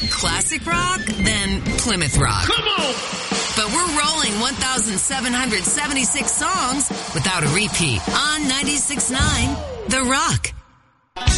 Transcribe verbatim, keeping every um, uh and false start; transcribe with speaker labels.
Speaker 1: classic rock? Then Plymouth Rock.
Speaker 2: Come on!
Speaker 1: But we're rolling one thousand seven hundred seventy-six songs without a repeat on ninety-six point nine The Rock.